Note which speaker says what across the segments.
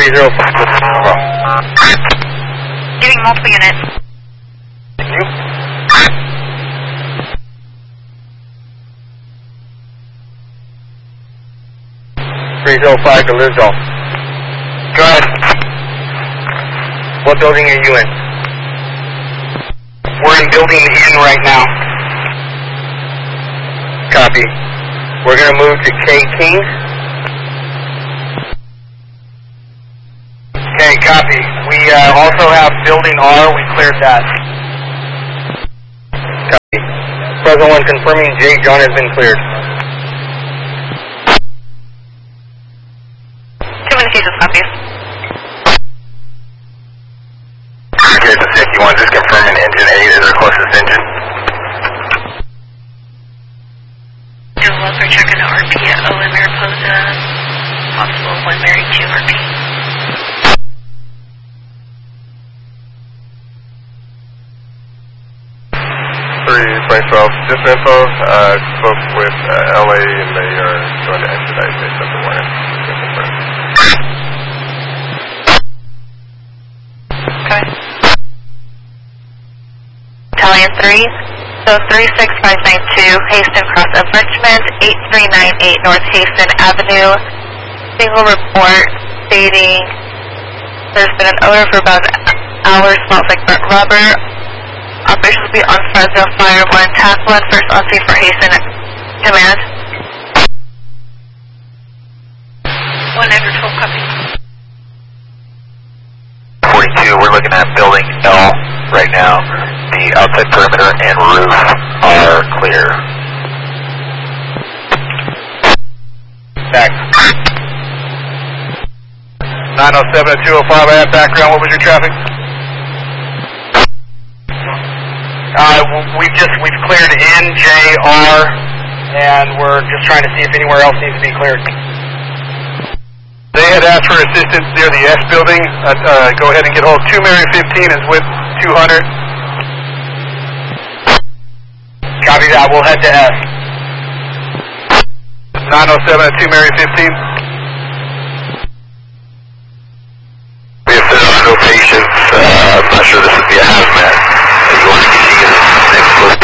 Speaker 1: Getting multiple units.
Speaker 2: Thank you. to Lisdall. Go ahead. What building are you in?
Speaker 3: We're in building N right now.
Speaker 2: Copy. We're going to move to K Kings.
Speaker 3: Okay, copy. We also have building R. We cleared that.
Speaker 2: Copy. Present one confirming J. John has been cleared.
Speaker 1: Communications copies.
Speaker 2: Here's the 51, just confirming engine 8 is our closest engine.
Speaker 1: Doing welfare check into RP at OM Mariposa. Possible 1 Mary 2 RP.
Speaker 2: Just info, spoke with LA and they are going to expedite based on the warrant.
Speaker 1: Okay. Italian 3, so 36592, Haston Cross of Richmond, 8398 North Haston Avenue. Single report stating there's been an odor for about an hour, smells like burnt rubber. Operations will be on Fresno Fire 1, TAC 1, first on scene for Haston Command. 1 over 12 copy.
Speaker 2: 42, we're looking at building L right now. The outside perimeter and roof are clear. Back. 907 to 205, I have background. What was your traffic?
Speaker 3: We've cleared N, J, R, and we're just trying to see if anywhere else needs to be cleared.
Speaker 2: They had asked for assistance near the S building. Go ahead and get hold. 2 Mary 15 is with 200.
Speaker 3: Copy that. We'll head to S.
Speaker 2: 907 at 2 Mary 15. We have no patients. I'm not sure this would be a hazmat. You want to be seeing next close.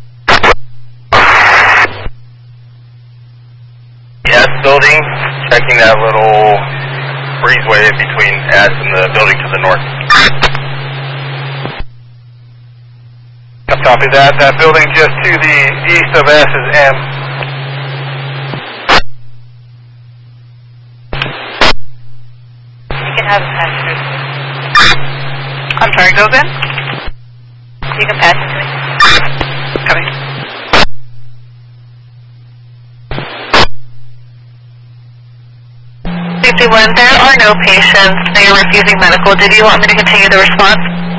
Speaker 2: S building, checking that little breezeway between S and the building to the north. Copy that. That building just to the east of S is M.
Speaker 1: You can have a pass-through. I'm sorry, go again? You can pass it to me. Coming. When there are no patients, they are refusing medical. Did you want me to continue the response?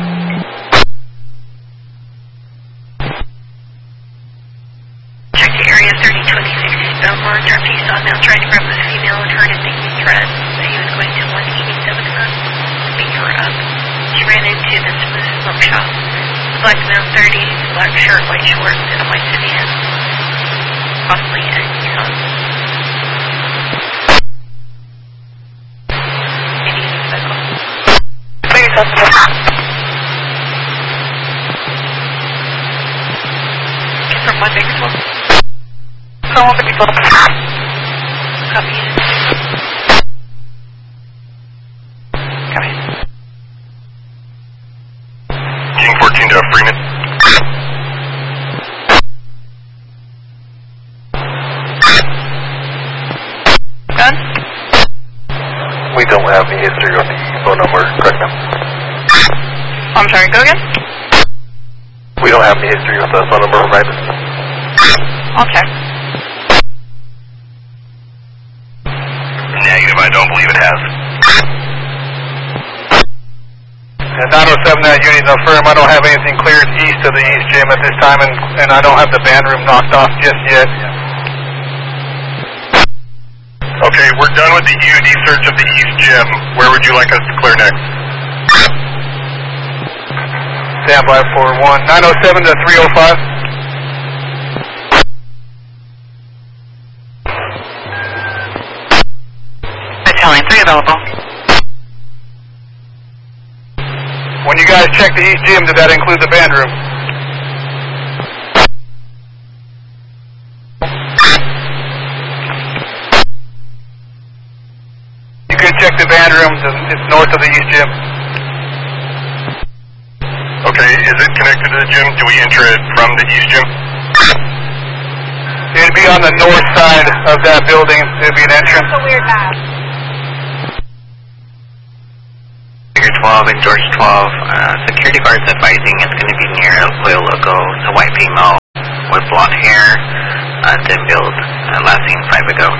Speaker 1: Check the area 3026 Belmont. Our police saw now trying to grab a female and heard a thinking threat that he was going to 187 Hunt to beat her up. She ran into the smooth smoke shop. Black male 30, black shirt, white shorts, and a white sedan. Possibly a Nissan. From 1 Bakersfield. From 1 Bakersfield. Copy. Copy.
Speaker 2: King 14 to Freeman.
Speaker 1: Done?
Speaker 2: We don't have any history on the phone number, correct now?
Speaker 1: I'm sorry, go again?
Speaker 2: We don't have any history on the phone number, right?
Speaker 1: I'll check.
Speaker 2: Negative, I don't believe it has. At 907, that unit affirm, I don't have anything cleared east of the East Gym at this time, and I don't have the band room knocked off just yet. Okay, we're done with the EUD search of the East Gym. Where would you like us to clear next? Stand by for 907 to 305.
Speaker 1: Battalion 3 available.
Speaker 2: When you guys checked the East Gym, did that include the band room? You could check the band room. It's north of the East Gym.
Speaker 4: Okay, is it connected to the gym? Do we enter it from the East Gym?
Speaker 2: It'd be on the north side of that building. It'd be an entrance.
Speaker 1: That's a weird map.
Speaker 5: Figure 12 and George 12. Security guards advising it's going to be near a oil logo. It's a white female with blonde hair, thin build, last seen 5 ago.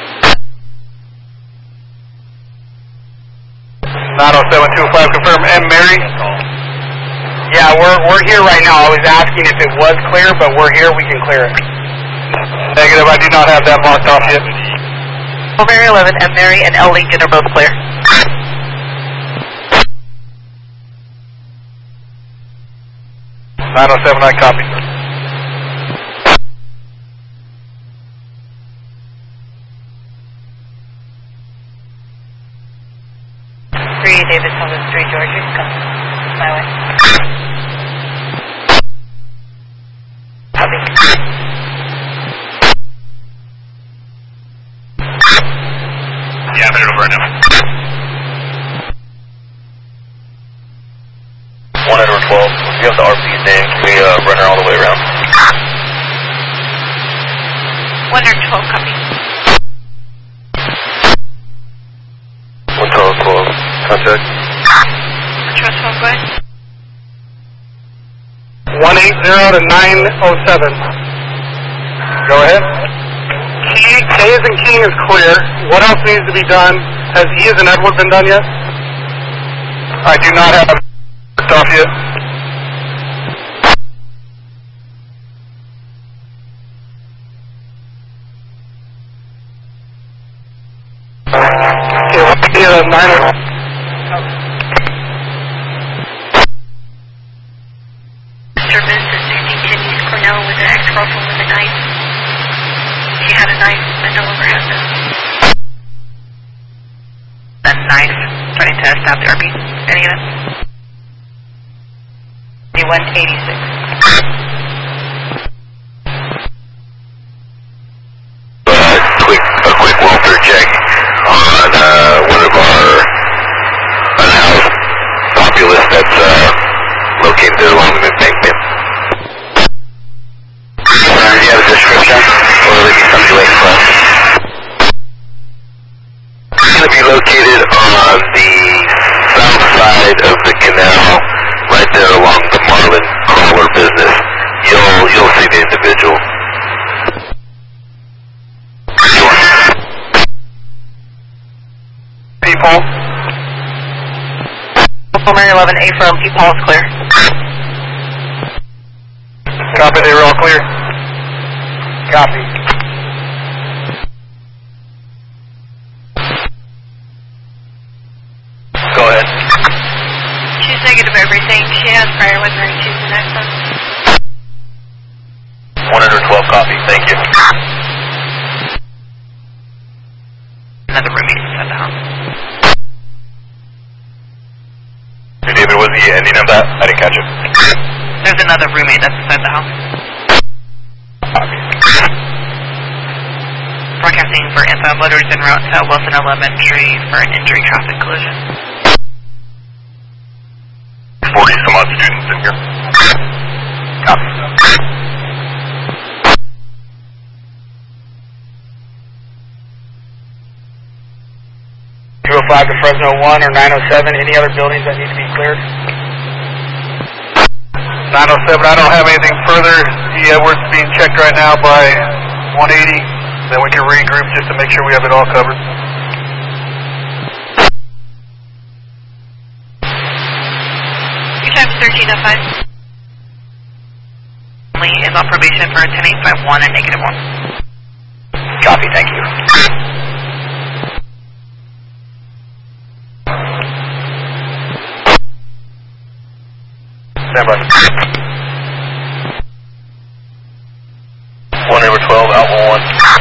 Speaker 2: 90725, confirm. M. Mary?
Speaker 3: Yeah, we're here right now. I was asking if it was clear, but we're here. We can clear it.
Speaker 2: Negative, I do not have that marked off yet.
Speaker 1: Mary 11, M. Mary, and L. Lincoln are both clear.
Speaker 2: 907, copy.
Speaker 1: David Thomas 3 Georgia, come my way. Copy.
Speaker 4: Yeah, I'm headed over right now. 1 Edward 12, we have the RP's name. Can we run her all the way around?
Speaker 1: 1 or 12, copy.
Speaker 4: 112, contact.
Speaker 1: Trust 12, go ahead.
Speaker 2: 180 to 907. Go ahead. K as in King is clear. What else needs to be done? Has E as in Edward been done yet? I do not have it off yet. Okay, let's see 907.
Speaker 1: Disturbance at 1610 East Cornell with an ex-girlfriend with a knife. She had a knife and no longer has it. That knife trying to stab the RP. Any of it? 186.
Speaker 4: A quick welfare check on one of our unhoused populace that's located there along the embankment. Do you have a description, or will it be something waiting for us? It's going to be located on the south side of the canal, right there along the Marlin Crawler business. You'll see the individual.
Speaker 2: People.
Speaker 1: Mary 11, A from P. Paul is clear.
Speaker 2: Copy, they were all clear. Copy.
Speaker 4: Go ahead.
Speaker 1: She's negative everything. She has prior with her. She's the next one.
Speaker 4: 112 copy, thank you.
Speaker 5: Another roommate inside the house.
Speaker 4: Hey, David, was the ending of that? I didn't catch it.
Speaker 5: There's another roommate that's inside the house.
Speaker 4: Copy.
Speaker 5: Broadcasting for info, loaders en route to Wilson Elementary for an injury traffic collision.
Speaker 4: 40 some odd students in here. Copy.
Speaker 3: To Fresno 1 or 907, any other buildings that need to be cleared?
Speaker 2: 907, I don't have anything further. E. Edwards being checked right now by 180. Then we can regroup just to make sure we have it all covered.
Speaker 1: Your time's 13:05.
Speaker 5: Lee is on probation for a 10851 and -1.
Speaker 4: Copy, thank you. Stand by. 1 over 12, out 1.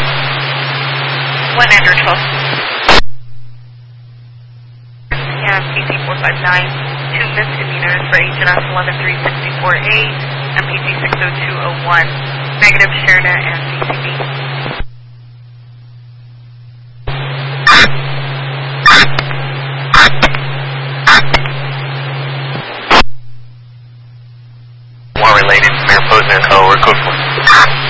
Speaker 1: 1 under 12. Yeah, PC 459. misdemeanors for HNS 11364A, MPG 60201. Negative Sherna and DCB.
Speaker 5: More related, Mariposa and O, we're code 4.